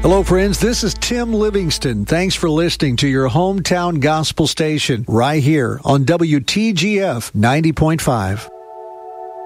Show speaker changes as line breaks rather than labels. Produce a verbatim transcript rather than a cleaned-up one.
Hello, friends. This is Tim Livingston. Thanks for listening to your hometown gospel station right here on W T G F ninety point five.